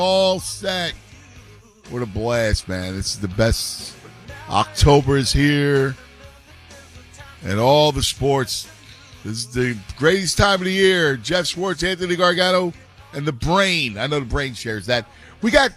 All set. What a blast, man. This is the best. October is here. And all the sports. This is the greatest time of the year. Jeff Schwartz, Anthony Gargano, and the Brain. I know the Brain shares that. We got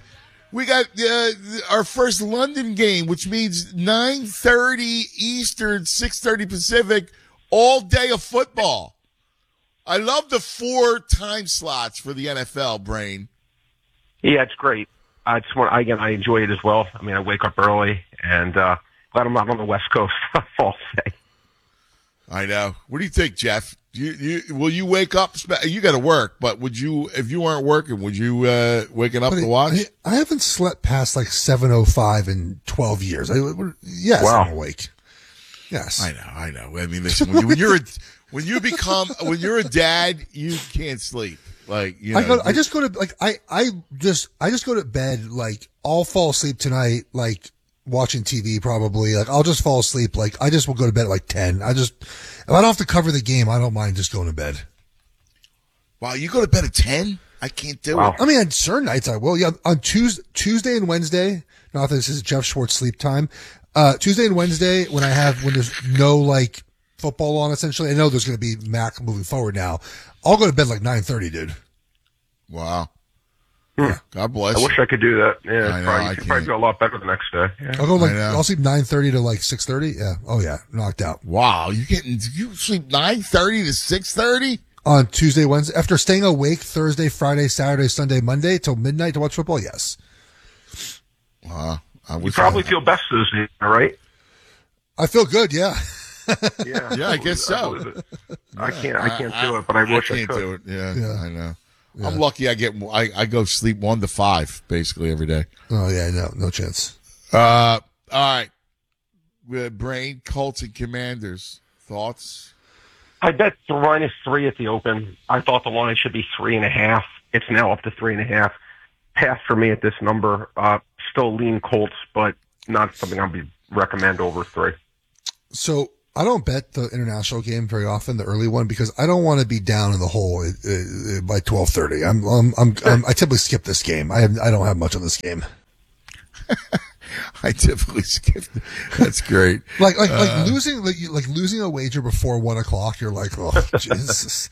our first London game, which means 9:30 Eastern, 6:30 Pacific, all day of football. I love the 4 time slots for the NFL, Brain. Yeah, it's great. I enjoy it as well. I mean, I wake up early, and glad I'm not on the West Coast all day. I know. What do you think, Jeff? Will you wake up? You got to work, but would you, if you weren't working, would you waking up to watch? I haven't slept past like 7:05 in 12 years. Yes, wow. I'm awake. Yes, I know. I mean, listen, when you're a dad, you can't sleep. Like, you know, I just go to bed. Like, I'll fall asleep tonight. Like, watching TV probably. Like, I'll just fall asleep. Like, I just will go to bed at like 10. If I don't have to cover the game, I don't mind just going to bed. Wow, you go to bed at 10? I can't do it. I mean, on certain nights I will. Yeah, on Tuesday and Wednesday. Not that this is Jeff Schwartz sleep time. Tuesday and Wednesday when there's no like football on, essentially. I know there's going to be MAC moving forward now. I'll go to bed like 9:30, dude. Wow. Yeah. God bless. I wish I could do that. Yeah, I probably do a lot better the next day. Yeah. I'll sleep 9:30 to like 6:30. Yeah. Oh yeah, knocked out. Wow, you sleep 9:30 to 6:30 on Tuesday, Wednesday after staying awake Thursday, Friday, Saturday, Sunday, Monday till midnight to watch football. Yes. Wow. You probably feel best this year, right? I feel good. Yeah. Yeah, I guess so. I can't do it, but I wish I could. Do it. Yeah, I know. Yeah. I'm lucky. I go sleep 1 to 5 basically every day. Oh yeah, no chance. All right, Brain, Colts and Commanders. Thoughts? I bet the line is 3 at the open. I thought the line should be 3.5. It's now up to 3.5. Pass for me at this number. Still lean Colts, but not something I'll recommend over 3. So I don't bet the international game very often, the early one, because I don't want to be down in the hole by 12:30. I typically skip this game. I don't have much on this game. I typically skip. That's great. Like losing a wager before 1:00. You're like, oh Jesus.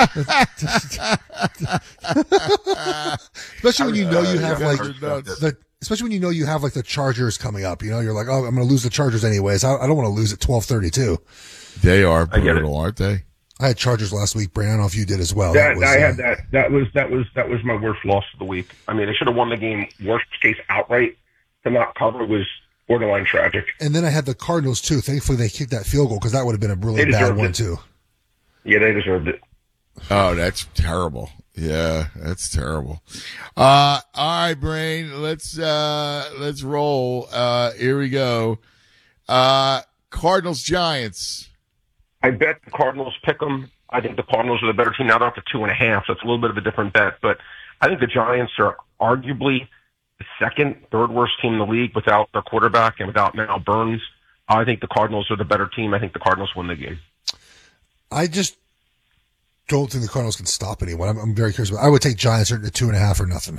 Especially when you know you have especially when you know you have like the Chargers coming up. You know, you're like, oh, I'm going to lose the Chargers anyways. I don't want to lose at 12:32. They are brutal, aren't they? I had Chargers last week, Brandon. I don't know if you did as well. I had that. That was my worst loss of the week. I mean, they should have won the game worst case outright. To not cover was borderline tragic. And then I had the Cardinals too. Thankfully, they kicked that field goal because that would have been a really bad one too. Yeah, they deserved it. Oh, that's terrible. Yeah, that's terrible. All right, Brain, let's roll. Here we go. Cardinals, Giants. I bet the Cardinals pick them. I think the Cardinals are the better team now. They're up to 2.5, so it's a little bit of a different bet. But I think the Giants are arguably the third worst team in the league without their quarterback and without Mal Burns. I think the Cardinals are the better team. I think the Cardinals win the game. I just don't think the Cardinals can stop anyone. I'm very curious. I would take Giants at 2.5 or nothing.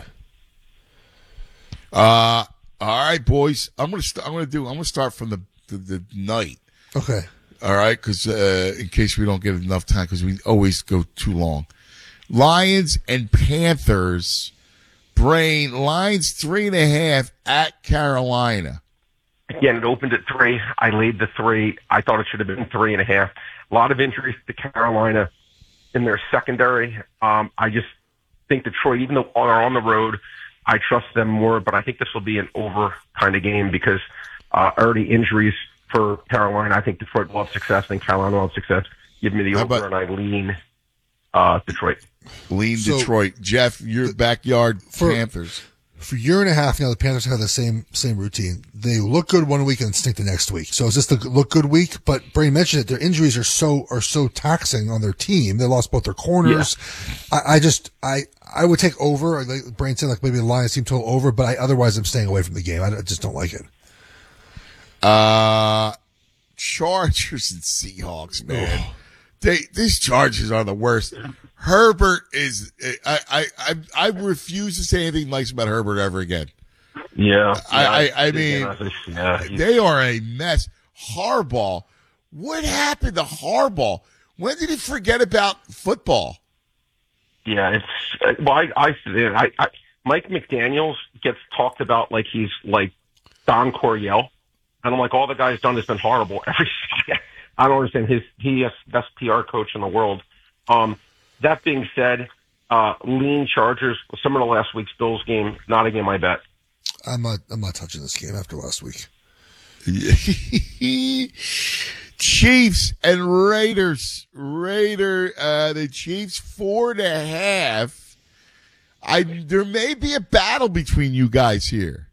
All right, boys. I'm gonna start from the night. Okay. All right, because in case we don't get enough time, because we always go too long. Lions and Panthers. Brain, Lions 3.5 at Carolina. Again, it opened at 3. I laid the 3. I thought it should have been 3.5. A lot of injuries to Carolina in their secondary. I just think Detroit, even though they're on the road, I trust them more. But I think this will be an over kind of game because already injuries for Carolina. I think Detroit will have success. I think Carolina will have success. Give me the over, and I lean Detroit. Detroit. Jeff, your backyard Panthers. For a year and a half now, the Panthers have the same routine. They look good one week and stink the next week. So is this the look good week? But Brain mentioned it. Their injuries are so taxing on their team. They lost both their corners. Yeah. I would take over. Like Brain said, like maybe the Lions team total over, but otherwise I'm staying away from the game. I just don't like it. Chargers and Seahawks, man. These Chargers are the worst. Herbert is. I refuse to say anything nice about Herbert ever again. Yeah. I mean, they are a mess. Harbaugh. What happened to Harbaugh? When did he forget about football? Yeah, it's Mike McDaniels gets talked about like he's like Don Coryell, and I'm like, all the guy's done has been horrible. I don't understand. He is the best PR coach in the world. That being said, lean Chargers, similar to last week's Bills game, not a game I bet. I'm not touching this game after last week. Chiefs and Raiders. The Chiefs 4.5. There may be a battle between you guys here.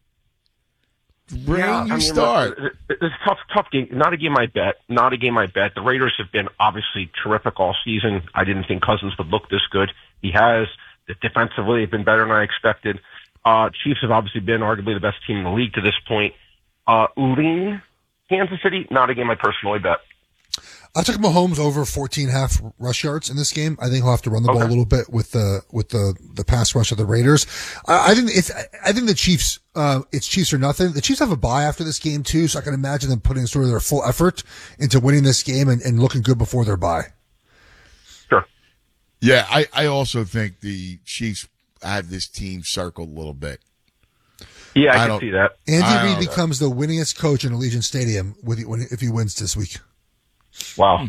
Start. It's a tough game. Not a game I bet. The Raiders have been obviously terrific all season. I didn't think Cousins would look this good. He has. Defensively, they've been better than I expected. Chiefs have obviously been arguably the best team in the league to this point. Lean Kansas City, not a game I personally bet. I took Mahomes over 14.5 rush yards in this game. I think he'll have to run the ball a little bit with the pass rush of the Raiders. I think the Chiefs, it's Chiefs or nothing. The Chiefs have a bye after this game too, so I can imagine them putting sort of their full effort into winning this game and looking good before their bye. Sure. Yeah, I also think the Chiefs have this team circled a little bit. Yeah, I can see that. Andy Reid becomes the winningest coach in Allegiant Stadium if he wins this week. Wow.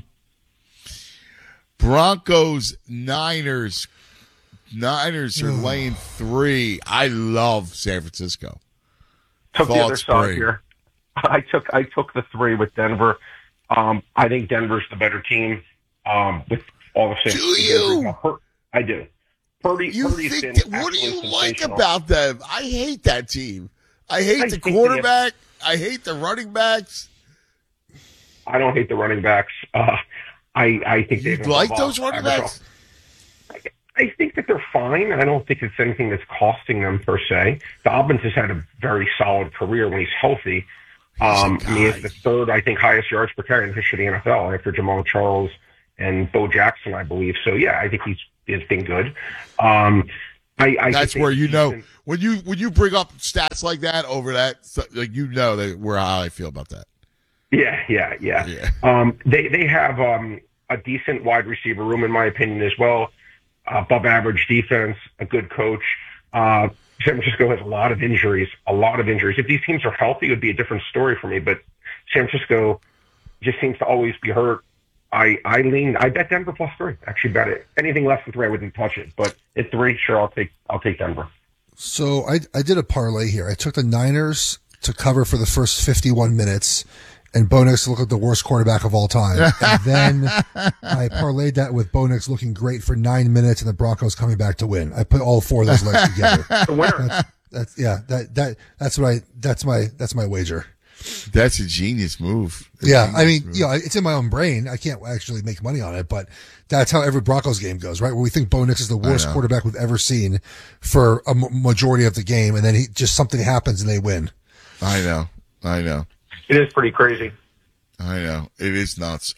Broncos, Niners. Niners are laying 3. I love San Francisco. Took the other side here. I took the 3 with Denver. I think Denver's the better team. With all the same. Do you? I do. Purdy's been what do you like about them? I hate that team. I hate the quarterback. I hate the running backs. I don't hate the running backs. I think they like those running backs. I think that they're fine. I don't think it's anything that's costing them per se. Dobbins has had a very solid career when he's healthy. He is the third, I think, highest yards per carry in the history of the NFL after Jamal Charles and Bo Jackson, I believe. So yeah, I think he's been good. That's where when you bring up stats like that over that, like how I feel about that. Yeah. They have a decent wide receiver room, in my opinion, as well. Above average defense, a good coach. San Francisco has a lot of injuries. If these teams are healthy, it would be a different story for me. But San Francisco just seems to always be hurt. I bet Denver +3. Actually, bet it. Anything less than 3, I wouldn't touch it. But at 3, sure, I'll take Denver. So I did a parlay here. I took the Niners to cover for the first 51 minutes. And Bo Nix looked like the worst quarterback of all time. And then I parlayed that with Bo Nix looking great for 9 minutes and the Broncos coming back to win. I put all 4 of those legs together. The winner. That's my wager. That's a genius move. It's in my own brain. I can't actually make money on it, but that's how every Broncos game goes, right? Where we think Bo Nix is the worst quarterback we've ever seen for a majority of the game, and then something happens and they win. I know. It is pretty crazy. I know. It is nuts.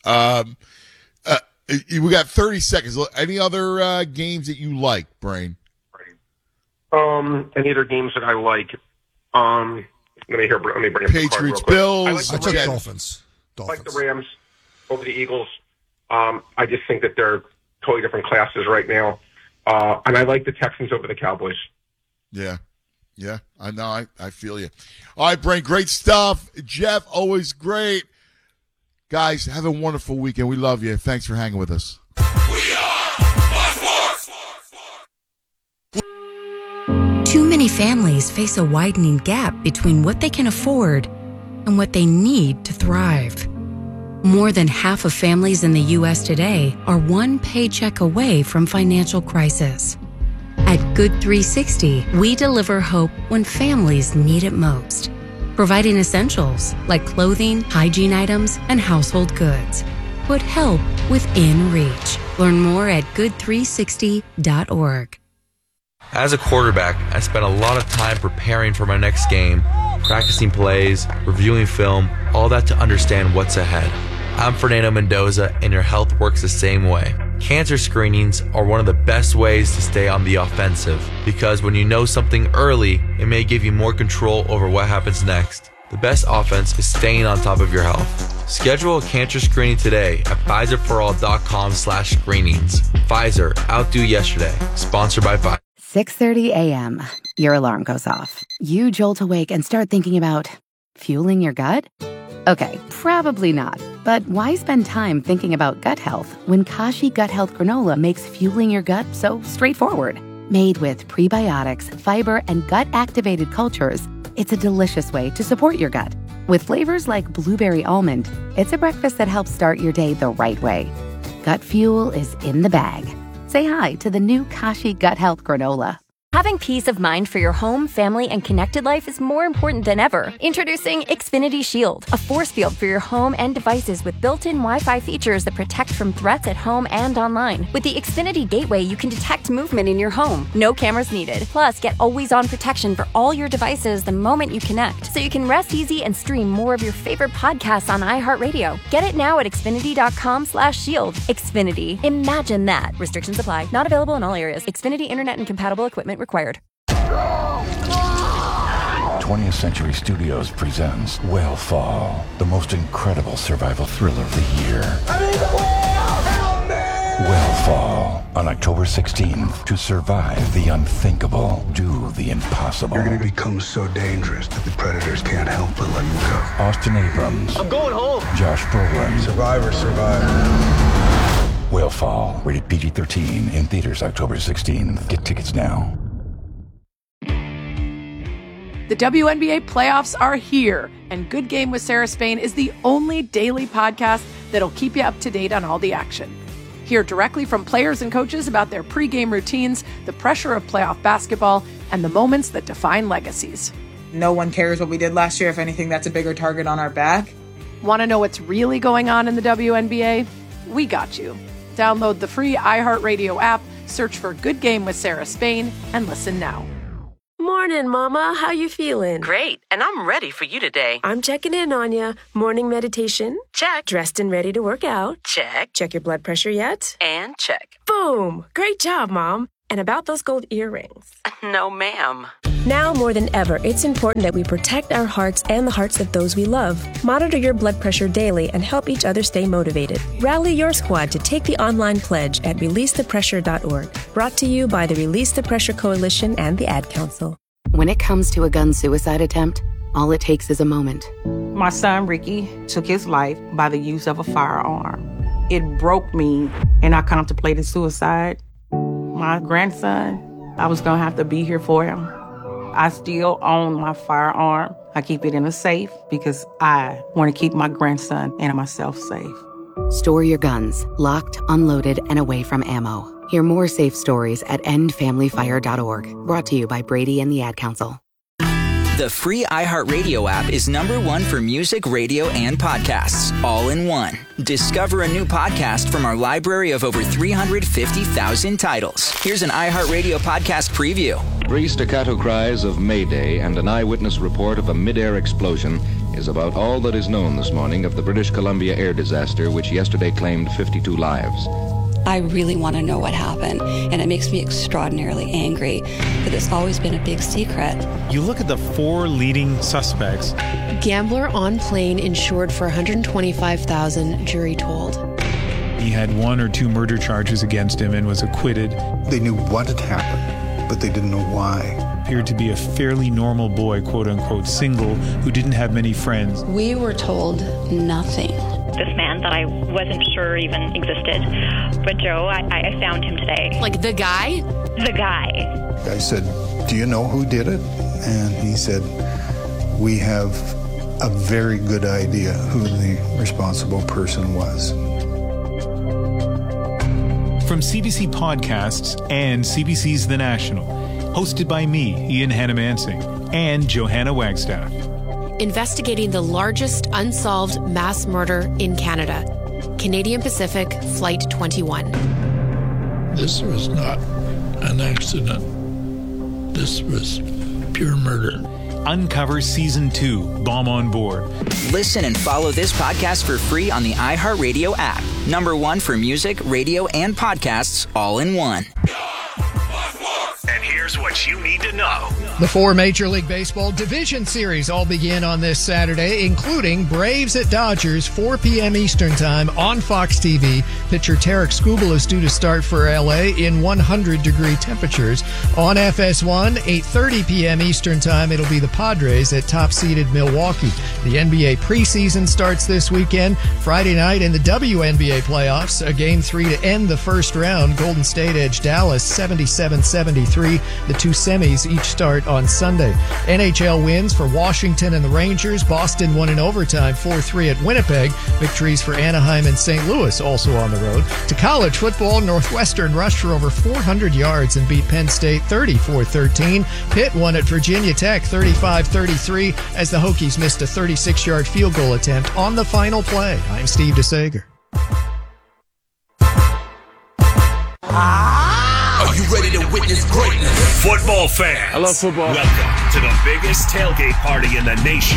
We got 30 seconds. Any other games that you like, Brain? Any other games that I like? Let me bring up Patriots, Bills. I took Dolphins. I like the Rams over the Eagles. I just think that they're totally different classes right now. And I like the Texans over the Cowboys. Yeah, I know. I feel you. All right, Brain, great stuff. Jeff, always great. Guys, have a wonderful weekend. We love you. Thanks for hanging with us. We are Sports. Too many families face a widening gap between what they can afford and what they need to thrive. More than half of families in the U.S. today are one paycheck away from financial crisis. At Good 360, we deliver hope when families need it most, providing essentials like clothing, hygiene items, and household goods. Put help within reach. Learn more at good360.org. As a quarterback, I spent a lot of time preparing for my next game, practicing plays, reviewing film, all that to understand what's ahead. I'm Fernando Mendoza, and your health works the same way. Cancer screenings are one of the best ways to stay on the offensive, because when you know something early, it may give you more control over what happens next. The best offense is staying on top of your health. Schedule a cancer screening today at PfizerForAll.com/screenings. Pfizer, outdo yesterday. Sponsored by Pfizer. 6:30 a.m. Your alarm goes off. You jolt awake and start thinking about fueling your gut? Okay, probably not. But why spend time thinking about gut health when Kashi Gut Health Granola makes fueling your gut so straightforward? Made with prebiotics, fiber, and gut-activated cultures, it's a delicious way to support your gut. With flavors like blueberry almond, it's a breakfast that helps start your day the right way. Gut fuel is in the bag. Say hi to the new Kashi Gut Health Granola. Having peace of mind for your home, family, and connected life is more important than ever. Introducing Xfinity Shield, a force field for your home and devices with built-in Wi-Fi features that protect from threats at home and online. With the Xfinity Gateway, you can detect movement in your home. No cameras needed. Plus, get always-on protection for all your devices the moment you connect, so you can rest easy and stream more of your favorite podcasts on iHeartRadio. Get it now at Xfinity.com/shield. Xfinity. Imagine that. Restrictions apply. Not available in all areas. Xfinity Internet and compatible equipment required. 20th Century Studios presents Whale-Fall, the most incredible survival thriller of the year. Whale-Fall, on October 16th. To survive the unthinkable, do the impossible. You're going to become so dangerous that the predators can't help but let you go. Austin Abrams. I'm going home. Josh Brolin. Survivor. Whale-Fall, rated PG-13, in theaters October 16th. Get tickets now. The WNBA playoffs are here, and Good Game with Sarah Spain is the only daily podcast that'll keep you up to date on all the action. Hear directly from players and coaches about their pregame routines, the pressure of playoff basketball, and the moments that define legacies. No one cares what we did last year. If anything, that's a bigger target on our back. Want to know what's really going on in the WNBA? We got you. Download the free iHeartRadio app, search for Good Game with Sarah Spain, and listen now. Morning, Mama. How you feeling? Great, and I'm ready for you today. I'm checking in on ya. Morning meditation? Check. Dressed and ready to work out? Check. Check your blood pressure yet? And check. Boom! Great job, Mom. And about those gold earrings? No, ma'am. Now more than ever, it's important that we protect our hearts and the hearts of those we love. Monitor your blood pressure daily and help each other stay motivated. Rally your squad to take the online pledge at releasethepressure.org. Brought to you by the Release the Pressure Coalition and the Ad Council. When it comes to a gun suicide attempt, all it takes is a moment. My son, Ricky, took his life by the use of a firearm. It broke me, and I contemplated suicide. My grandson, I was going to have to be here for him. I still own my firearm. I keep it in a safe because I want to keep my grandson and myself safe. Store your guns, locked, unloaded, and away from ammo. Hear more safe stories at endfamilyfire.org. Brought to you by Brady and the Ad Council. The free iHeartRadio app is #1 for music, radio, and podcasts, all in one. Discover a new podcast from our library of over 350,000 titles. Here's an iHeartRadio podcast preview. 3 staccato cries of Mayday and an eyewitness report of a mid-air explosion is about all that is known this morning of the British Columbia air disaster, which yesterday claimed 52 lives. I really want to know what happened, and it makes me extraordinarily angry that it's always been a big secret. You look at the 4 leading suspects. Gambler on plane insured for $125,000, jury told. He had 1 or 2 murder charges against him and was acquitted. They knew what had happened, but they didn't know why. Appeared to be a fairly normal boy, quote unquote, single, who didn't have many friends. We were told nothing. This man that I wasn't sure even existed. But Joe, I found him today. Like the guy? The guy. I said, "Do you know who did it?" And he said, "We have a very good idea who the responsible person was." From CBC Podcasts and CBC's The National, hosted by me, Ian Hannamansing, and Johanna Wagstaff. Investigating the largest unsolved mass murder in Canada. Canadian Pacific Flight 21. This was not an accident. This was pure murder. uncover Season 2, Bomb on Board. Listen and follow this podcast for free on the iHeartRadio app. #1 for music, radio, and podcasts all in one. And here's what you need to know. The 4 Major League Baseball Division Series all begin on this Saturday, including Braves at Dodgers, 4 p.m. Eastern Time on Fox TV. Pitcher Tarek Skubal is due to start for L.A. in 100-degree temperatures. On FS1, 8:30 p.m. Eastern Time, it'll be the Padres at top-seeded Milwaukee. The NBA preseason starts this weekend. Friday night in the WNBA playoffs, a Game 3 to end the first round. Golden State edged Dallas 77-73. The 2 semis each start on Sunday. NHL wins for Washington and the Rangers. Boston won in overtime 4-3 at Winnipeg. Victories for Anaheim and St. Louis also on the road. To college football, Northwestern rushed for over 400 yards and beat Penn State 34-13. Pitt won at Virginia Tech 35-33 as the Hokies missed a 36-yard field goal attempt on the final play. I'm Steve DeSager. Are you ready to witness greatness? Football fans. I love football. Welcome to the biggest tailgate party in the nation.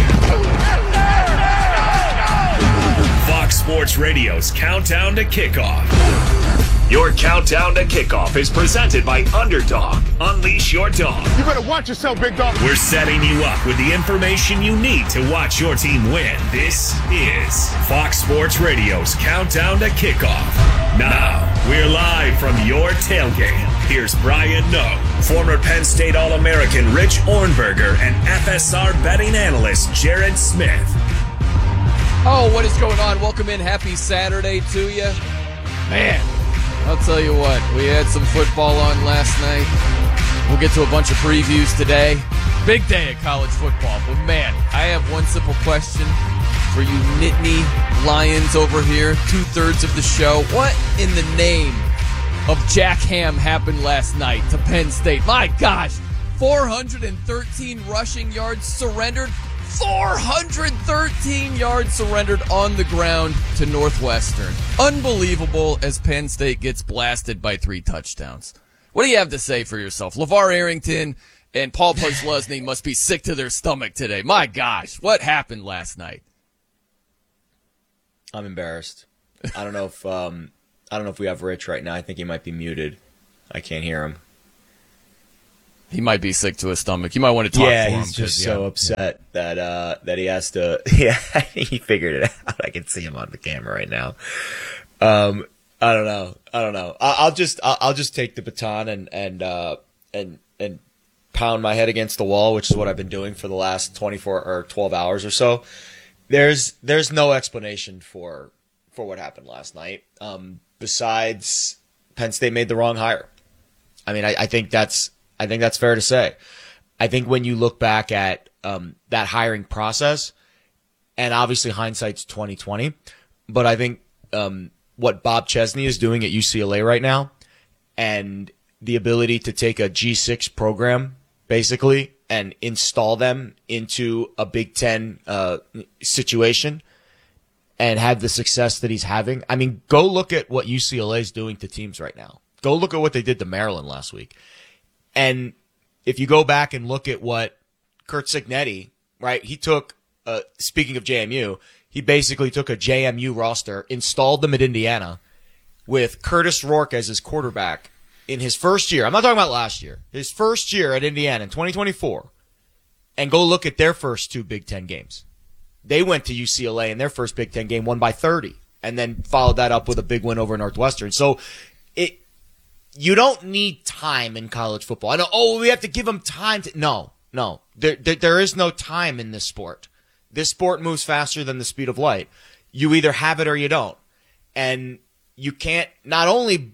Fox Sports Radio's Countdown to Kickoff. Your Countdown to Kickoff is presented by Underdog. Unleash your dog. You better watch yourself, big dog. We're setting you up with the information you need to watch your team win. This is Fox Sports Radio's Countdown to Kickoff. Now, we're live from your tailgate. Here's Brian Noe, former Penn State All-American Rich Ornberger, and FSR betting analyst Jared Smith. Oh, what is going on? Welcome in. Happy Saturday to you. Man, I'll tell you what, we had some football on last night. We'll get to a bunch of previews today. Big day at college football. But man, I have one simple question for you Nittany Lions over here, 2/3 of the show. What in the name of Jack Ham happened last night to Penn State? My gosh, 413 rushing yards surrendered. 413 yards surrendered on the ground to Northwestern. Unbelievable as Penn State gets blasted by 3 touchdowns. What do you have to say for yourself? LeVar Arrington and Paul Posluszny must be sick to their stomach today. My gosh, what happened last night? I'm embarrassed. I don't know if we have Rich right now. I think he might be muted. I can't hear him. He might be sick to his stomach. You might want to talk for him. Yeah, he's just so upset that he has to. Yeah, he figured it out. I can see him on the camera right now. I don't know. I'll just take the baton and pound my head against the wall, which is what I've been doing for the last 24 or 12 hours or so. There's no explanation for what happened last night. Besides Penn State made the wrong hire. I mean, I think that's fair to say. I think when you look back at that hiring process, and obviously hindsight's 20/20, but I think what Bob Chesney is doing at UCLA right now, and the ability to take a G6 program basically and install them into a Big Ten situation and have the success that he's having. I mean, go look at what UCLA is doing to teams right now. Go look at what they did to Maryland last week. And if you go back and look at what Curt Cignetti, right, he took, speaking of JMU, he basically took a JMU roster, installed them at Indiana with Curtis Rourke as his quarterback in his first year. I'm not talking about last year. His first year at Indiana in 2024. And go look at their first 2 Big Ten games. They went to UCLA in their first Big Ten game, won by 30, and then followed that up with a big win over Northwestern. So you don't need time in college football. I know, we have to give them time to. No. There is no time in this sport. This sport moves faster than the speed of light. You either have it or you don't. And you can't, not only,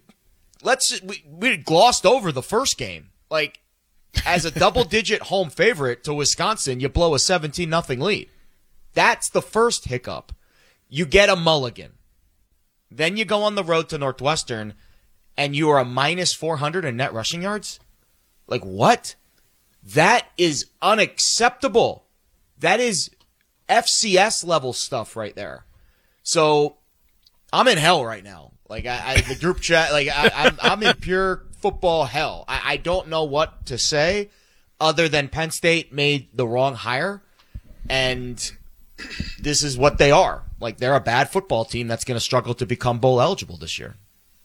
we glossed over the first game. Like, as a double-digit home favorite to Wisconsin, you blow a 17-0 lead. That's the first hiccup. You get a mulligan. Then you go on the road to Northwestern, and you are a minus 400 in net rushing yards? Like, what? That is unacceptable. That is FCS level stuff right there. So, I'm in hell right now. Like, the group chat, like, I'm in pure football hell. I don't know what to say other than Penn State made the wrong hire, and this is what they are. Like, they're a bad football team that's going to struggle to become bowl eligible this year.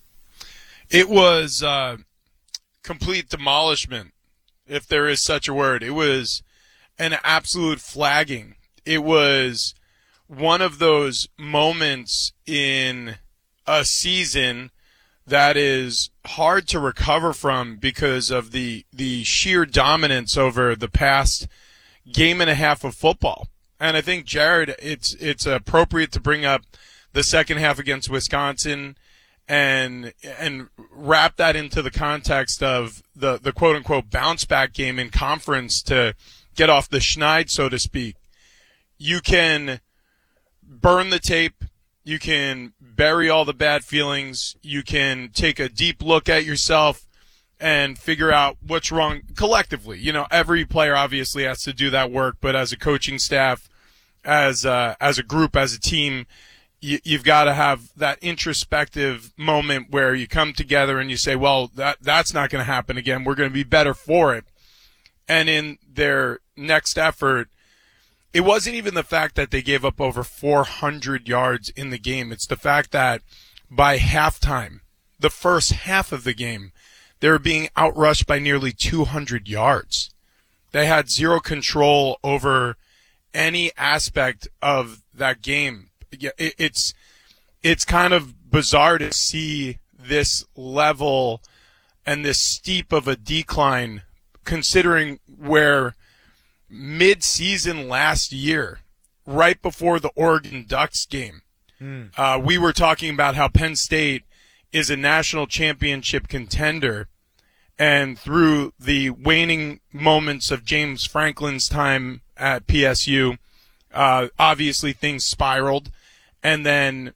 It was complete demolishment, if there is such a word. It was an absolute flagging. It was one of those moments in a season that is hard to recover from because of the sheer dominance over the past game and a half of football. And I think, Jared, it's appropriate to bring up the second half against Wisconsin and wrap that into the context of the quote unquote bounce back game in conference to get off the schneid, so to speak. You can burn the tape. You can bury all the bad feelings. You can take a deep look at yourself and figure out what's wrong collectively. You know, every player obviously has to do that work, but as a coaching staff, as a group, as a team, you've got to have that introspective moment where you come together and you say, well, that's not going to happen again. We're going to be better for it. And in their next effort, it wasn't even the fact that they gave up over 400 yards in the game. It's the fact that by halftime, the first half of the game, they were being outrushed by nearly 200 yards. They had zero control over any aspect of that game. It's kind of bizarre to see this level and this steep of a decline, considering where mid-season last year, right before the Oregon Ducks game, we were talking about how Penn State is a national championship contender, and through the waning moments of James Franklin's time at PSU, obviously things spiraled, and then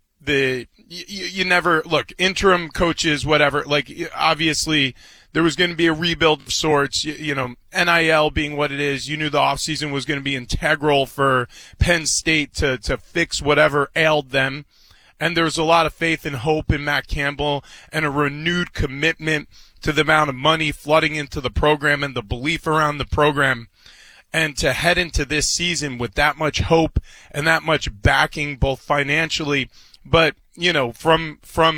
you never look, interim coaches, whatever, like obviously there was going to be a rebuild of sorts, you know, NIL being what it is. You knew the offseason was going to be integral for Penn State to fix whatever ailed them. And there was a lot of faith and hope in Matt Campbell and a renewed commitment to the amount of money flooding into the program and the belief around the program. And to head into this season with that much hope and that much backing, both financially, but, you know, from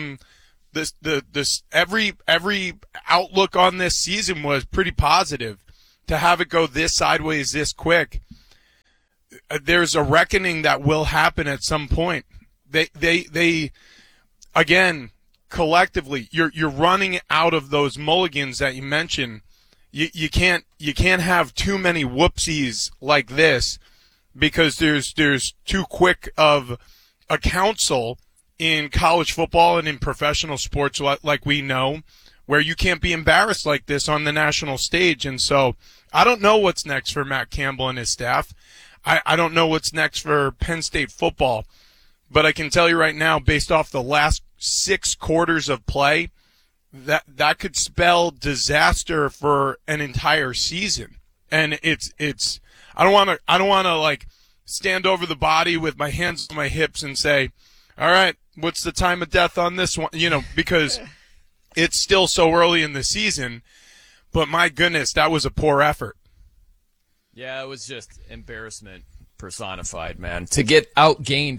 this every outlook on this season was pretty positive. To have it go this sideways this quick, there's a reckoning that will happen at some point. They again, collectively, you're running out of those mulligans that you mentioned. You can't have too many whoopsies like this, because there's too quick of a counsel in college football and in professional sports, like we know, where you can't be embarrassed like this on the national stage. And so I don't know what's next for Matt Campbell and his staff. I don't know what's next for Penn State football, but I can tell you right now, based off the last 6 quarters of play, that could spell disaster for an entire season. And it's I don't want to like stand over the body with my hands on my hips and say, all right, what's the time of death on this one? You know, because it's still so early in the season. But my goodness, that was a poor effort. Yeah, it was just embarrassment personified, man. To get outgained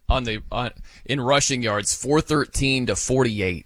in rushing yards, 413 to 48.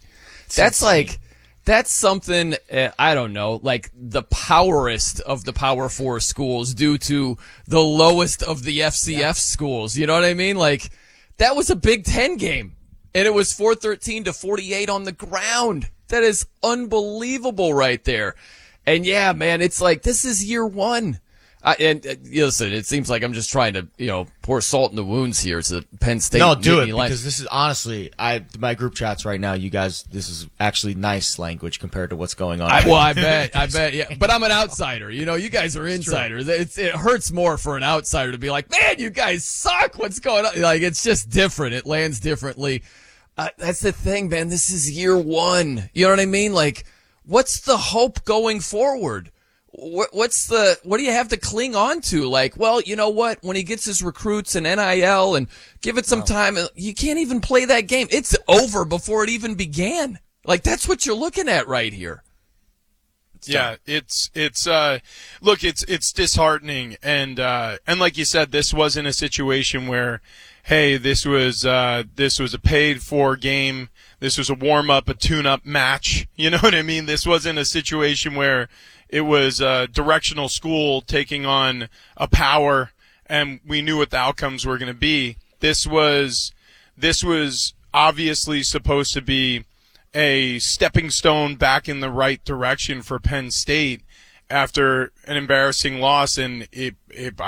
That's something, I don't know, like the powerest of the Power 4 schools due to the lowest of the FCF schools. You know what I mean? Like, that was a Big Ten game, and it was 413 to 48 on the ground. That is unbelievable right there. And yeah, man, it's like, this is year one. And listen, it seems like I'm just trying to, pour salt in the wounds here. It's a Penn State. No, do it, because this is honestly, my group chats right now, you guys, this is actually nice language compared to what's going on. I bet, yeah. But I'm an outsider. You guys are insiders. It hurts more for an outsider to be like, man, you guys suck. What's going on? Like, it's just different. It lands differently. That's the thing, man. This is year one. You know what I mean? Like, what's the hope going forward? What do you have to cling on to? Like, well, you know what? When he gets his recruits and NIL and give it some time, you can't even play that game. It's over before it even began. Like, that's what you're looking at right here. It's look, it's disheartening, and like you said, this wasn't a situation where, hey, this was a paid for game, this was a warm up, a tune up match. You know what I mean? This wasn't a situation where it was a directional school taking on a power, and we knew what the outcomes were going to be. This was obviously supposed to be a stepping stone back in the right direction for Penn State after an embarrassing loss, and it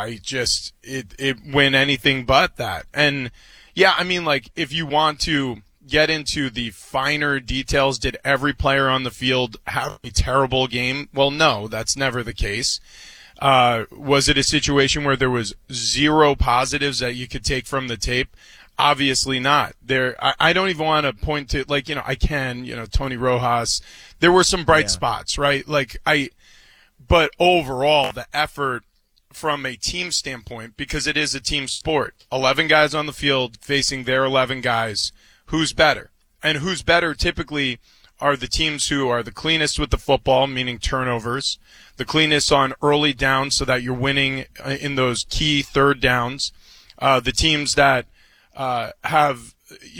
went anything but that. And yeah, I mean, like, if you want to get into the finer details, did every player on the field have a terrible game? Well, no, that's never the case. Was it a situation where there was zero positives that you could take from the tape? Obviously not. I don't even want to point to, like, I can, Tony Rojas. There were some bright spots, right? But overall, the effort from a team standpoint, because it is a team sport, 11 guys on the field facing their 11 guys, who's better? And who's better typically are the teams who are the cleanest with the football, meaning turnovers, the cleanest on early downs so that you're winning in those key third downs, the teams that have,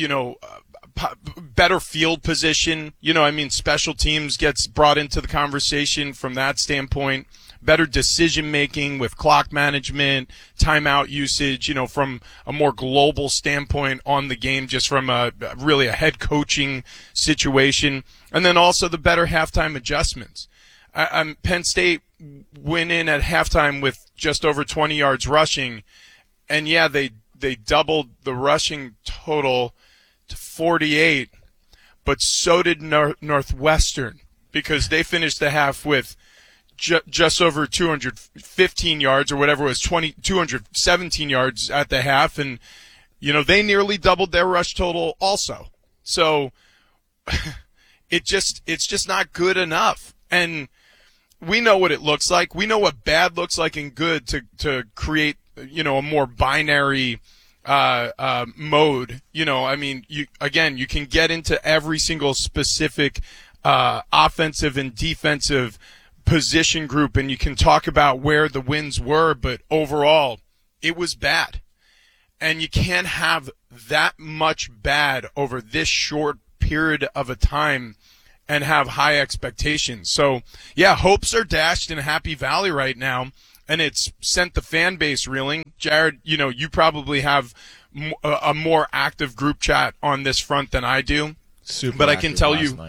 better field position. Special teams gets brought into the conversation from that standpoint. Better decision making with clock management, timeout usage, from a more global standpoint on the game, just from really a head coaching situation. And then also the better halftime adjustments. Penn State went in at halftime with just over 20 yards rushing, and yeah, they doubled the rushing total to 48, but so did Northwestern, because they finished the half with just over 215 yards or whatever it was, 217 yards at the half, and they nearly doubled their rush total also. So it's just not good enough. And we know what it looks like. We know what bad looks like and good to create a more binary mode. You can get into every single specific offensive and defensive position group, and you can talk about where the wins were, but overall it was bad. And you can't have that much bad over this short period of a time and have high expectations. So yeah, hopes are dashed in Happy Valley right now, and it's sent the fan base reeling. Jared, you probably have a more active group chat on this front than I do. But I can tell you,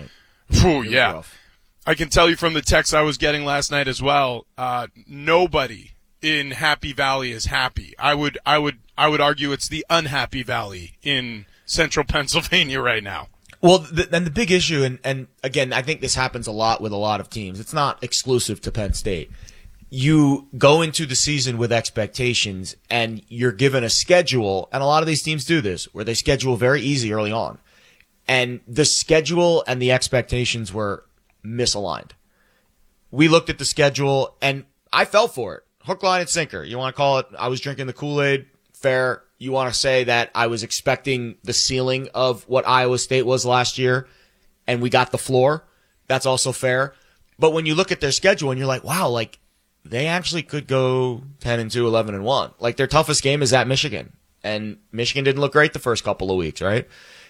I can tell you from the text I was getting last night as well, nobody in Happy Valley is happy. I would argue it's the unhappy valley in central Pennsylvania right now. Well, and the big issue, and again, I think this happens a lot with a lot of teams. It's not exclusive to Penn State. You go into the season with expectations, and you're given a schedule, and a lot of these teams do this, where they schedule very easy early on. And the schedule and the expectations were misaligned. We looked at the schedule, and I fell for it. Hook, line, and sinker. You want to call it, I was drinking the Kool-Aid, fair. You want to say that I was expecting the ceiling of what Iowa State was last year, and we got the floor. That's also fair. But when you look at their schedule, and you're like, wow, like, they actually could go 10-2, 11-1. Like, their toughest game is at Michigan, and Michigan didn't look great the first couple of weeks, right?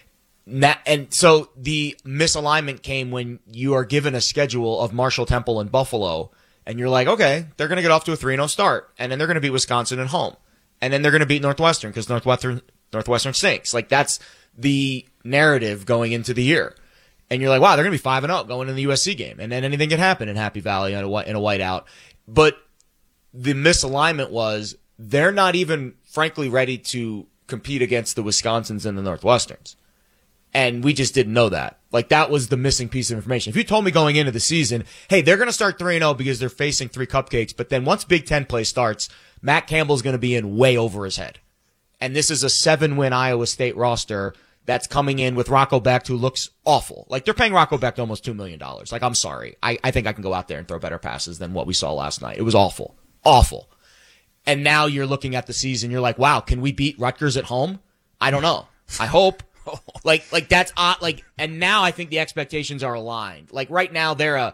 And so the misalignment came when you are given a schedule of Marshall, Temple, and Buffalo, and you're like, okay, they're going to get off to a 3-0 start, and then they're going to beat Wisconsin at home, and then they're going to beat Northwestern because Northwestern stinks. Like, that's the narrative going into the year. And you're like, wow, they're going to be 5-0 going into the USC game, and then anything can happen in Happy Valley in a whiteout. But the misalignment was they're not even, frankly, ready to compete against the Wisconsins and the Northwesterns. And we just didn't know that. Like, that was the missing piece of information. If you told me going into the season, hey, they're going to start 3-0 because they're facing 3 cupcakes, but then once Big Ten play starts, Matt Campbell's going to be in way over his head. And this is a 7-win Iowa State roster that's coming in with Rocco Becht, who looks awful. Like, they're paying Rocco Becht almost $2 million. Like, I'm sorry. I think I can go out there and throw better passes than what we saw last night. It was awful. Awful. And now you're looking at the season, you're like, wow, can we beat Rutgers at home? I don't know. I hope. Like that's odd. Like, and now I think the expectations are aligned. Like, right now they're a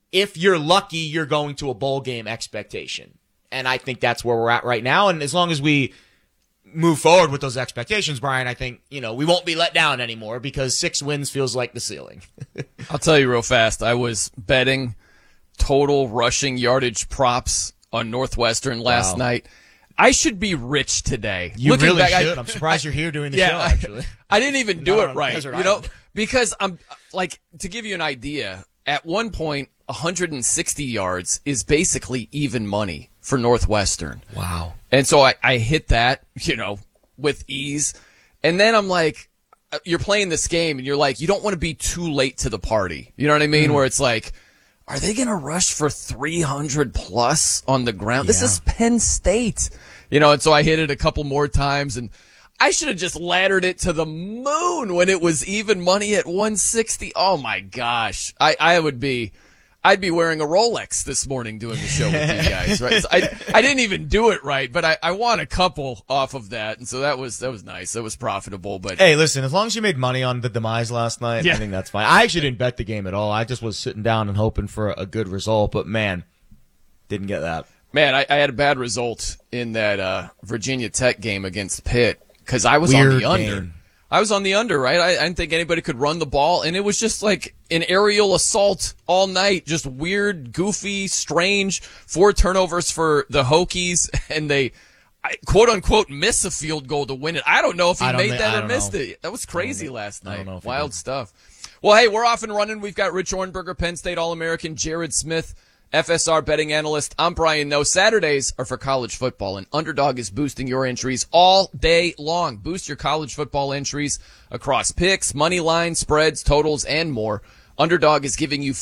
if you're lucky, you're going to a bowl game expectation. And I think that's where we're at right now. And as long as we move forward with those expectations, Brian, I think, we won't be let down anymore because 6 wins feels like the ceiling. I'll tell you real fast. I was betting total rushing yardage props on Northwestern last night. I should be rich today. You Looking really back, should. I'm surprised you're here doing the show, actually. I didn't even do it right, because I'm like, to give you an idea, at one point, 160 yards is basically even money for Northwestern. Wow. And so I hit that, with ease. And then I'm like, you're playing this game and you're like, you don't want to be too late to the party. You know what I mean? Where it's like, are they going to rush for 300 plus on the ground? Yeah. This is Penn State. And so I hit it a couple more times, and I should have just laddered it to the moon when it was even money at 160. Oh my gosh. I'd be wearing a Rolex this morning doing the show with you guys, right? So I didn't even do it right, but I won a couple off of that, and so that was nice. That was profitable. But hey, listen, as long as you made money on the demise last night, I think that's fine. I actually didn't bet the game at all. I just was sitting down and hoping for a good result, but man, didn't get that. Man, I had a bad result in that Virginia Tech game against Pitt because I was Weird on the under. Game. I was on the under, right? I didn't think anybody could run the ball, and it was just like an aerial assault all night. Just weird, goofy, strange. 4 turnovers for the Hokies, and they, quote-unquote, miss a field goal to win it. I don't know if he made that or missed it. That was crazy last night. Wild stuff. Well, hey, we're off and running. We've got Rich Ornberger, Penn State All-American, Jared Smith, FSR betting analyst. I'm Brian Noe. Saturdays are for college football, and Underdog is boosting your entries all day long. Boost your college football entries across picks, money lines, spreads, totals, and more. Underdog is giving you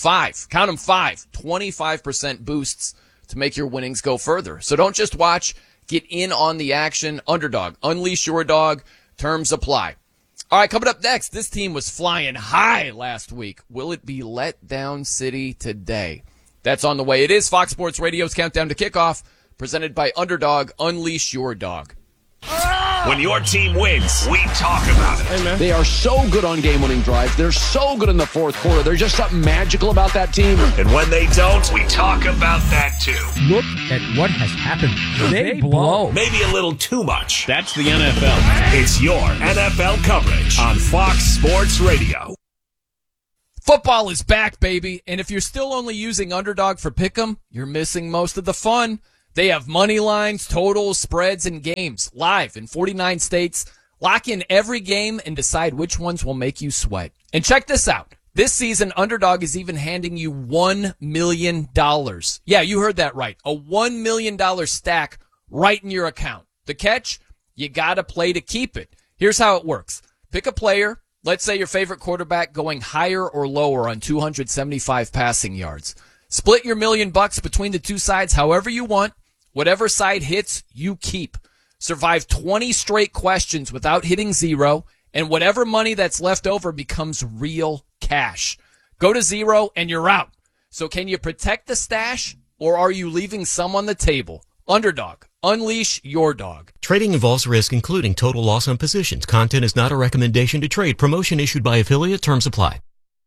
25% boosts to make your winnings go further. So don't just watch, get in on the action. Underdog, unleash your dog. Terms apply. All right, coming up next, this team was flying high last week. Will it be let down city today? That's on the way. It is Fox Sports Radio's Countdown to Kickoff, presented by Underdog. Unleash your dog. When your team wins, we talk about it. Hey, man. They are so good on game-winning drives. They're so good in the fourth quarter. There's just something magical about that team. And when they don't, we talk about that too. Look at what has happened. They blow. Maybe a little too much. That's the NFL. It's your NFL coverage on Fox Sports Radio. Football is back, baby, and if you're still only using Underdog for Pick'em, you're missing most of the fun. They have money lines, totals, spreads, and games live in 49 states. Lock in every game and decide which ones will make you sweat. And check this out. This season, Underdog is even handing you $1 million. Yeah, you heard that right. A $1 million stack right in your account. The catch? You gotta play to keep it. Here's how it works. Pick a player. Let's say your favorite quarterback going higher or lower on 275 passing yards. Split your $1 million between the two sides however you want. Whatever side hits, you keep. Survive 20 straight questions without hitting zero, and whatever money that's left over becomes real cash. Go to zero and you're out. So can you protect the stash, or are you leaving some on the table? Underdog. Unleash your dog. Trading involves risk, including total loss on positions. Content is not a recommendation to trade. Promotion issued by affiliate. Terms apply.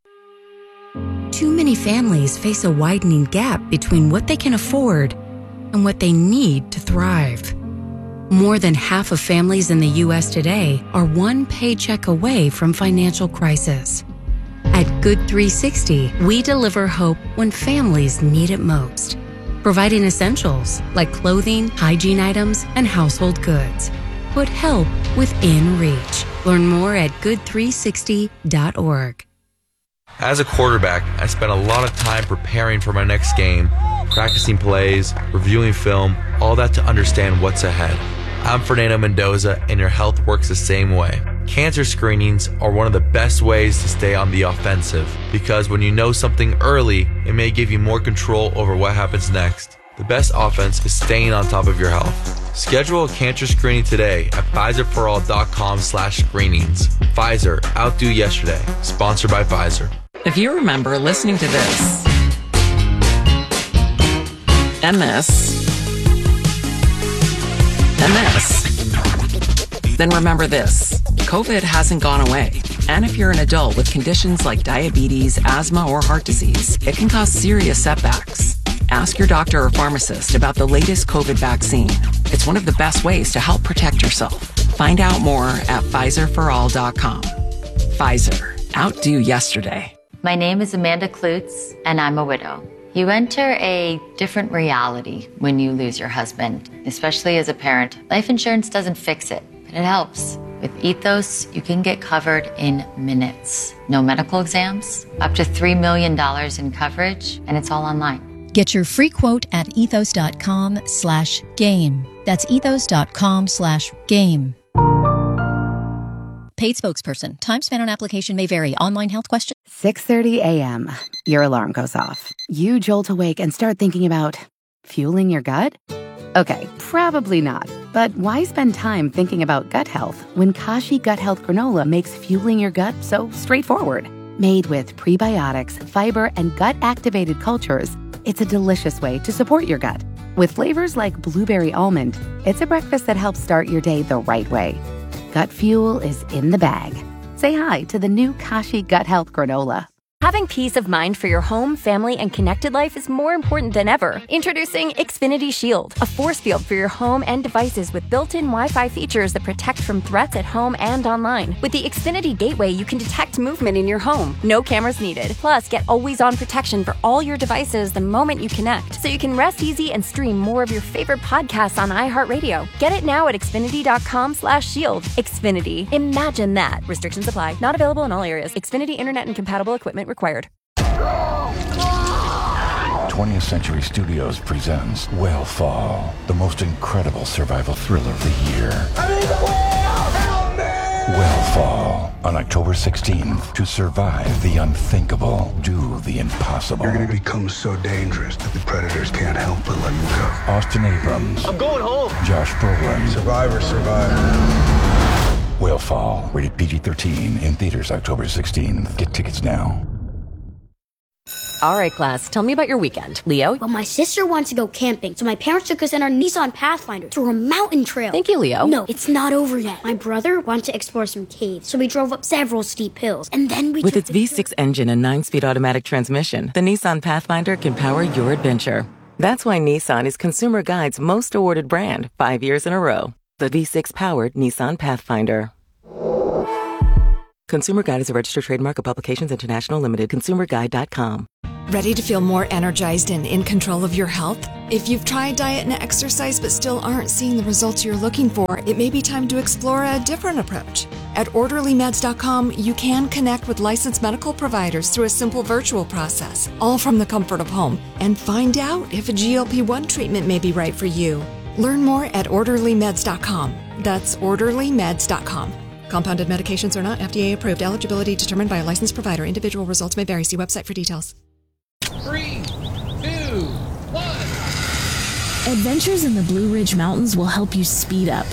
Too many families face a widening gap between what they can afford and what they need to thrive. More than half of families in the U.S. today are one paycheck away from financial crisis. At Good 360, we deliver hope when families need it most, providing essentials like clothing, hygiene items, and household goods. Put help within reach. Learn more at good360.org. As a quarterback, I spent a lot of time preparing for my next game, practicing plays, reviewing film, all that to understand what's ahead. I'm Fernando Mendoza, and your health works the same way. Cancer screenings are one of the best ways to stay on the offensive, because when you know something early, it may give you more control over what happens next. The best offense is staying on top of your health. Schedule a cancer screening today at PfizerForAll.com/screenings. Pfizer, outdo yesterday. Sponsored by Pfizer. If you remember listening to this, MS, then remember this. COVID hasn't gone away. And if you're an adult with conditions like diabetes, asthma, or heart disease, it can cause serious setbacks. Ask your doctor or pharmacist about the latest COVID vaccine. It's one of the best ways to help protect yourself. Find out more at PfizerForAll.com. Pfizer. Outdo yesterday. My name is Amanda Klutz, and I'm a widow. You enter a different reality when you lose your husband, especially as a parent. Life insurance doesn't fix it, but it helps. With Ethos, you can get covered in minutes. No medical exams, up to $3 million in coverage, and it's all online. Get your free quote at ethos.com/game. That's ethos.com/game. Paid spokesperson. Time spent on application may vary. Online health question. 6:30 a.m. Your alarm goes off. You jolt awake and start thinking about fueling your gut? Okay, probably not. But why spend time thinking about gut health when Kashi Gut Health Granola makes fueling your gut so straightforward? Made with prebiotics, fiber, and gut-activated cultures, it's a delicious way to support your gut. With flavors like blueberry almond, it's a breakfast that helps start your day the right way. Gut fuel is in the bag. Say hi to the new Kashi Gut Health Granola. Having peace of mind for your home, family, and connected life is more important than ever. Introducing Xfinity Shield, a force field for your home and devices with built-in Wi-Fi features that protect from threats at home and online. With the Xfinity Gateway, you can detect movement in your home. No cameras needed. Plus, get always-on protection for all your devices the moment you connect, so you can rest easy and stream more of your favorite podcasts on iHeartRadio. Get it now at Xfinity.com/shield. Xfinity. Imagine that. Restrictions apply. Not available in all areas. Xfinity Internet and compatible equipment required. 20th Century Studios presents Whalefall, the most incredible survival thriller of the year. Whalefall, on October 16th. To survive the unthinkable, do the impossible. You're going to become so dangerous that the predators can't help but let you go. Austin Abrams. I'm going home. Josh Brolin. Survivor. Whalefall, rated PG-13, in theaters October 16th. Get tickets now. All right, class, tell me about your weekend. Leo? Well, my sister wants to go camping, so my parents took us in our Nissan Pathfinder through a mountain trail. Thank you, Leo. No, it's not over yet. My brother wants to explore some caves, so we drove up several steep hills, and then we With its V6 engine and 9-speed automatic transmission, the Nissan Pathfinder can power your adventure. That's why Nissan is Consumer Guide's most awarded brand 5 years in a row. The V6-powered Nissan Pathfinder. Consumer Guide is a registered trademark of Publications International Limited. ConsumerGuide.com. Ready to feel more energized and in control of your health? If you've tried diet and exercise but still aren't seeing the results you're looking for, it may be time to explore a different approach. At OrderlyMeds.com, you can connect with licensed medical providers through a simple virtual process, all from the comfort of home, and find out if a GLP-1 treatment may be right for you. Learn more at OrderlyMeds.com. That's OrderlyMeds.com. Compounded medications are not FDA approved. Eligibility determined by a licensed provider. Individual results may vary. See website for details. 3, 2, 1. Adventures in the Blue Ridge Mountains will help you speed up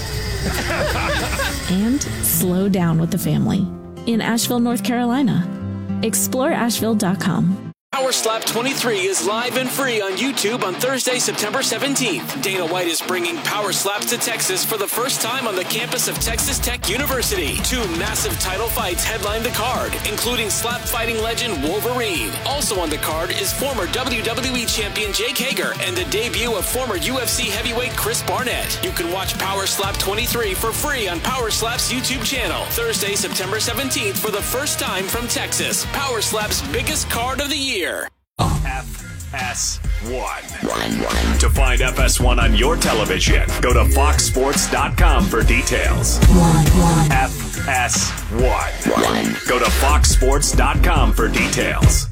and slow down with the family in Asheville, North Carolina. Explore Asheville.com. Power Slap 23 is live and free on YouTube on Thursday, September 17th. Dana White is bringing Power Slaps to Texas for the first time on the campus of Texas Tech University. 2 massive title fights headline the card, including slap fighting legend Wolverine. Also on the card is former WWE champion Jake Hager and the debut of former UFC heavyweight Chris Barnett. You can watch Power Slap 23 for free on Power Slap's YouTube channel. Thursday, September 17th for the first time from Texas. Power Slap's biggest card of the year. FS1. To find FS1 on your television, go to foxsports.com for details. FS1. Go to foxsports.com for details.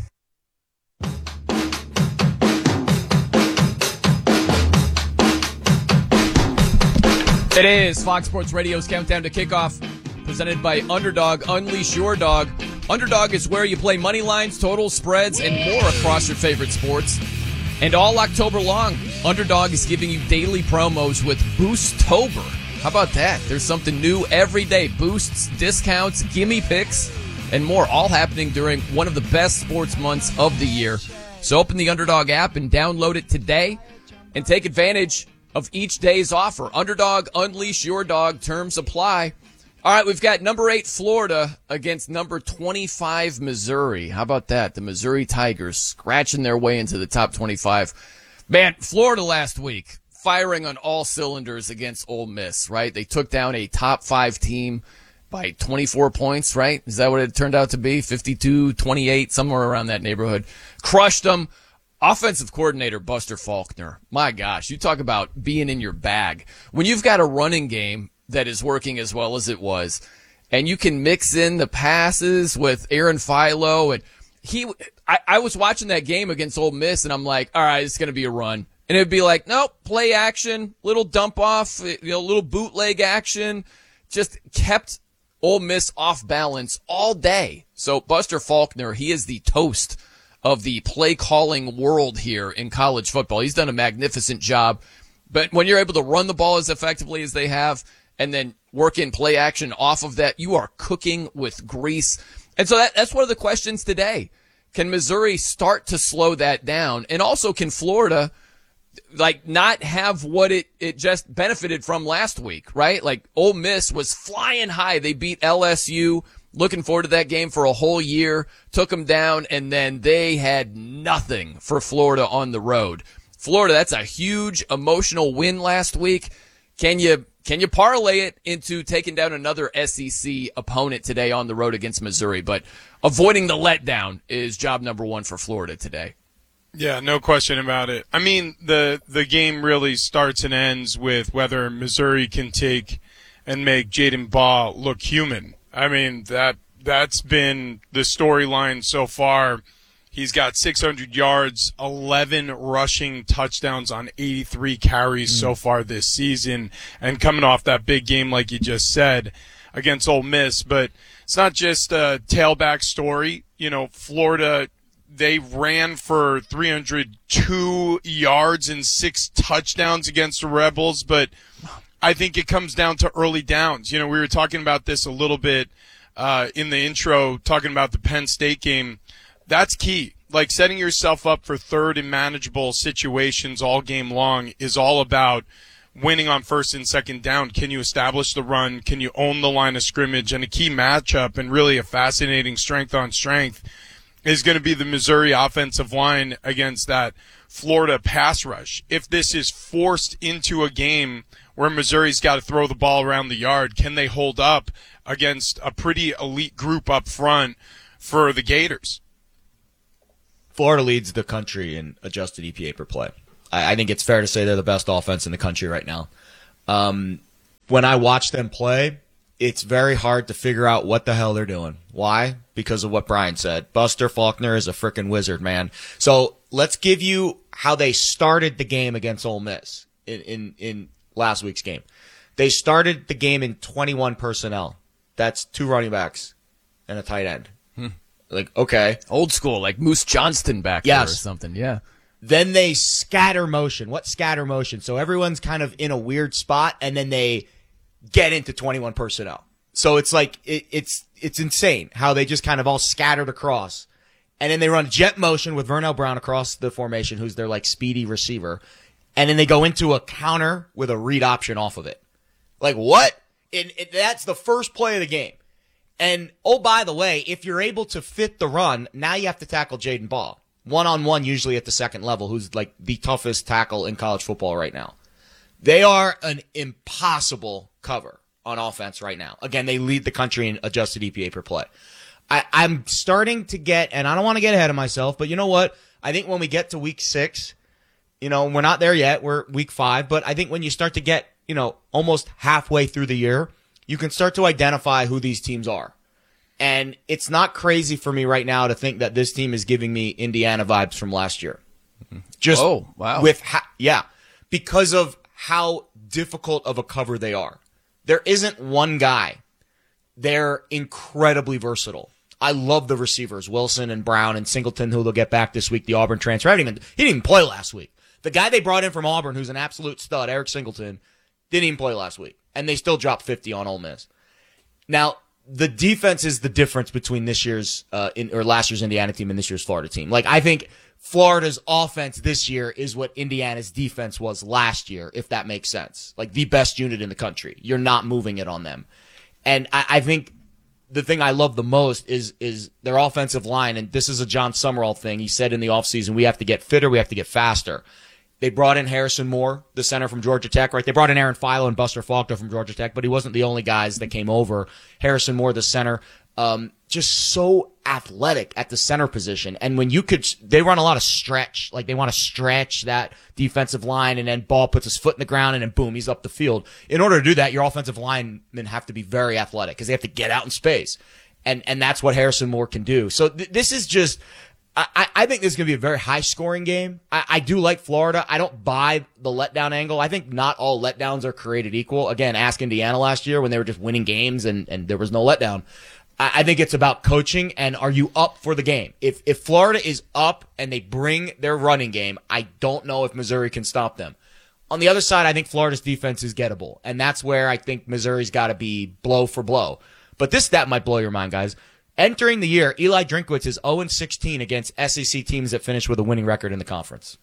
It is Fox Sports Radio's Countdown to Kickoff, presented by Underdog. Unleash your dog. Underdog is where you play money lines, totals, spreads, and more across your favorite sports. And all October long, Underdog is giving you daily promos with Boosttober. How about that? There's something new every day. Boosts, discounts, gimme picks, and more, all happening during one of the best sports months of the year. So open the Underdog app and download it today and take advantage of each day's offer. Underdog, unleash your dog. Terms apply. All right, we've got number 8 Florida against number 25 Missouri. How about that? The Missouri Tigers scratching their way into the top 25. Man, Florida last week firing on all cylinders against Ole Miss, right? They took down a top 5 team by 24 points, right? Is that what it turned out to be? 52-28, somewhere around that neighborhood. Crushed them. Offensive coordinator Buster Faulkner. My gosh, you talk about being in your bag. When you've got a running game that is working as well as it was, and you can mix in the passes with Aaron Philo, and I was watching that game against Ole Miss, and I'm like, all right, it's going to be a run. And it'd be like, nope, play action, little dump off, little bootleg action, just kept Ole Miss off balance all day. So Buster Faulkner, he is the toast of the play calling world here in college football. He's done a magnificent job. But when you're able to run the ball as effectively as they have, and then work in play action off of that, you are cooking with grease. And so that's one of the questions today. Can Missouri start to slow that down? And also, can Florida, not have what it just benefited from last week, right? Like, Ole Miss was flying high. They beat LSU. Looking forward to that game for a whole year. Took them down, and then they had nothing for Florida on the road. Florida, that's a huge emotional win last week. Can you parlay it into taking down another SEC opponent today on the road against Missouri? But avoiding the letdown is job number 1 for Florida today. Yeah, no question about it. I mean, the game really starts and ends with whether Missouri can take and make Jaden Baugh look human. I mean, that's been the storyline so far. He's got 600 yards, 11 rushing touchdowns on 83 carries so far this season, and coming off that big game, like you just said, against Ole Miss. But it's not just a tailback story. Florida, they ran for 302 yards and 6 touchdowns against the Rebels, but I think it comes down to early downs. We were talking about this a little bit in the intro, talking about the Penn State game. That's key. Like, setting yourself up for third and manageable situations all game long is all about winning on first and second down. Can you establish the run? Can you own the line of scrimmage? And a key matchup, and really a fascinating strength on strength, is going to be the Missouri offensive line against that Florida pass rush. If this is forced into a game where Missouri's got to throw the ball around the yard, can they hold up against a pretty elite group up front for the Gators? Florida leads the country in adjusted EPA per play. I think it's fair to say they're the best offense in the country right now. When I watch them play, it's very hard to figure out what the hell they're doing. Why? Because of what Brian said. Buster Faulkner is a freaking wizard, man. So let's give you how they started the game against Ole Miss in last week's game. They started the game in 21 personnel. That's 2 running backs and a tight end. Okay. Old school, like Moose Johnston back there or something, yeah. Then they scatter motion. What scatter motion? So everyone's kind of in a weird spot, and then they get into 21 personnel. So it's like, it's insane how they just kind of all scattered across. And then they run jet motion with Vernell Brown across the formation, who's their speedy receiver. And then they go into a counter with a read option off of it. Like, what? And that's the first play of the game. And, oh, by the way, if you're able to fit the run, now you have to tackle Jaden Baugh. One-on-one usually at the second level, who's the toughest tackle in college football right now. They are an impossible cover on offense right now. Again, they lead the country in adjusted EPA per play. I'm starting to get, and I don't want to get ahead of myself, but you know what? I think when we get to week 6, we're not there yet. We're week 5, but I think when you start to get, almost halfway through the year, you can start to identify who these teams are. And it's not crazy for me right now to think that this team is giving me Indiana vibes from last year. Just because of how difficult of a cover they are. There isn't one guy. They're incredibly versatile. I love the receivers, Wilson and Brown and Singleton, who they'll get back this week, the Auburn transfer. He didn't even play last week. The guy they brought in from Auburn, who's an absolute stud, Eric Singleton, didn't even play last week. And they still dropped 50 on Ole Miss. Now, the defense is the difference between this year's last year's Indiana team and this year's Florida team. I think Florida's offense this year is what Indiana's defense was last year, if that makes sense. The best unit in the country. You're not moving it on them. And I think the thing I love the most is their offensive line, and this is a John Summerall thing. He said in the offseason, we have to get fitter, we have to get faster. They brought in Harrison Moore, the center from Georgia Tech, right? They brought in Aaron Philo and Buster Faulkner from Georgia Tech, but he wasn't the only guys that came over. Harrison Moore, the center, just so athletic at the center position. And when they run a lot of stretch, like they want to stretch that defensive line, and then Ball puts his foot in the ground and then boom, he's up the field. In order to do that, your offensive linemen have to be very athletic because they have to get out in space. And that's what Harrison Moore can do. So this is just, I think this is going to be a very high-scoring game. I do like Florida. I don't buy the letdown angle. I think not all letdowns are created equal. Again, ask Indiana last year when they were just winning games and there was no letdown. I think it's about coaching and are you up for the game? If Florida is up and they bring their running game, I don't know if Missouri can stop them. On the other side, I think Florida's defense is gettable, and that's where I think Missouri's got to be blow for blow. But this stat might blow your mind, guys. Entering the year, Eli Drinkwitz is 0-16 against SEC teams that finish with a winning record in the conference.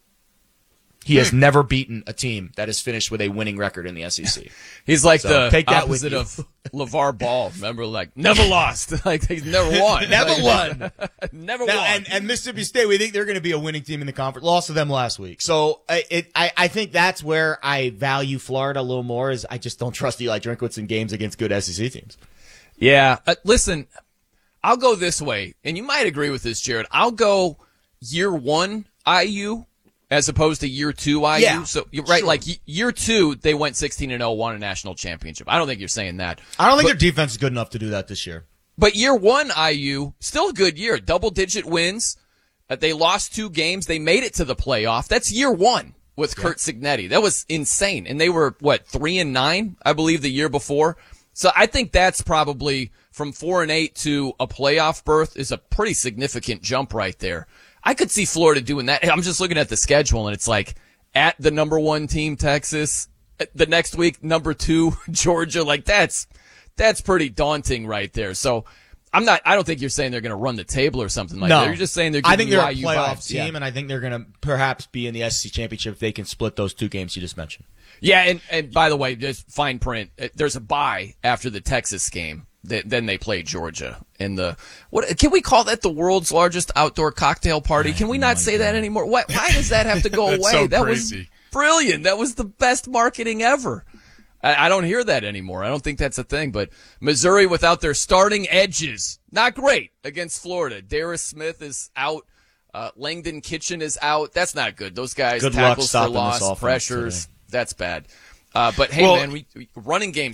He has never beaten a team that has finished with a winning record in the SEC. He's like so the opposite of LeVar Ball. Remember, like, never lost. Like, he's never won. Never won. Never now, won. And Mississippi State, we think they're going to be a winning team in the conference. Lost to them last week. So I think that's where I value Florida a little more, is I just don't trust Eli Drinkwitz in games against good SEC teams. Yeah. Listen, I'll go this way, and you might agree with this, Jared. I'll go year one IU as opposed to year two IU. Yeah, so you're right, sure. like year two, they went 16-0, won a national championship. I don't think you're saying that. I don't think their defense is good enough to do that this year. But year one IU, still a good year. Double-digit wins. They lost 2 games. They made it to the playoff. That's year one with Kurt Cignetti. That was insane. And they were, 3-9, I believe, the year before. So I think that's probably from 4-8 to a playoff berth is a pretty significant jump right there. I could see Florida doing that. I'm just looking at the schedule, and it's like at the number 1 team, Texas, the next week, number 2, Georgia. Like that's pretty daunting right there. So I don't think you're saying they're going to run the table or something like that. You're just saying they're going to they're a IU playoff vibes. team, and I think they're going to perhaps be in the SEC championship if they can split those 2 games you just mentioned. Yeah, and by the way, just fine print. There's a bye after the Texas game. Then they play Georgia in what? Can we call that the world's largest outdoor cocktail party? Can we not say that anymore? Why does that have to go away? So that crazy. Was brilliant. That was the best marketing ever. I don't hear that anymore. I don't think that's a thing. But Missouri without their starting edges, not great against Florida. Darius Smith is out. Langdon Kitchen is out. That's not good. Those guys Good luck tackles for stopping this loss, offense pressures. today. That's bad. But hey, man, we running game